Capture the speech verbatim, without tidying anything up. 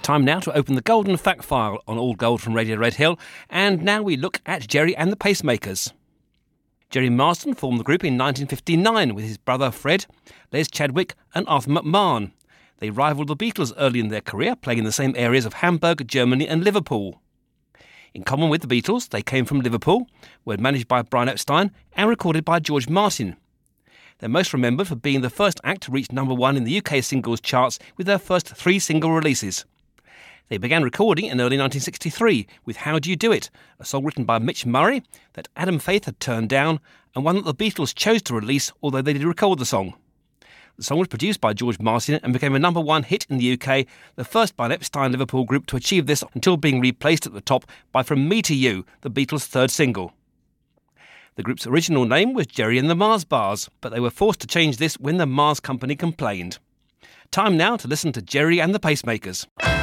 Time now to open the Golden Fact File on All Gold from Radio Red Hill, and now we look at Gerry and the Pacemakers. Gerry Marsden formed the group in nineteen fifty-nine with his brother Fred, Les Chadwick and Arthur McMahon. They rivalled the Beatles early in their career, playing in the same areas of Hamburg, Germany and Liverpool. In common with the Beatles, they came from Liverpool, were managed by Brian Epstein and recorded by George Martin. They're most remembered for being the first act to reach number one in the U K singles charts with their first three single releases. They began recording in early nineteen sixty-three with How Do You Do It, a song written by Mitch Murray that Adam Faith had turned down and one that the Beatles chose to release, although they did record the song. The song was produced by George Martin and became a number one hit in the U K, the first by an Epstein Liverpool group to achieve this until being replaced at the top by From Me to You, the Beatles' third single. The group's original name was Gerry and the Mars Bars, but they were forced to change this when the Mars Company complained. Time now to listen to Gerry and the Pacemakers.